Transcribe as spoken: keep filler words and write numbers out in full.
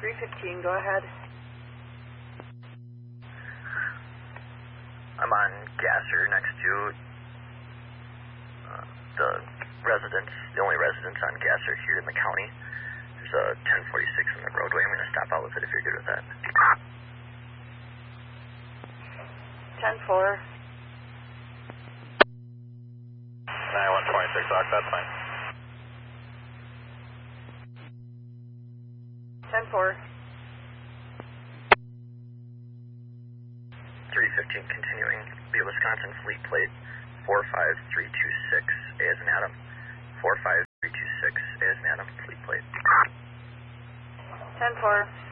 three fifteen, go ahead. I'm on Gasser next to uh, the residence, the only residence on Gasser here in the county. There's a ten forty-six in the roadway. I'm going to stop out with it if you're good with that. ten four. nine one twenty-six, Ox, that's fine. ten four. three fifteen continuing, be a Wisconsin fleet plate, four five three two six, A as in Adam. four five three two six, A as in Adam, fleet plate. ten four.